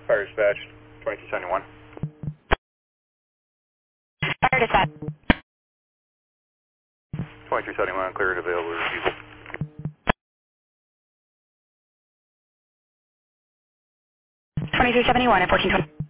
Fire dispatch, 2271. Fire dispatch. 2371, cleared, available refusal. 2371 at 1420.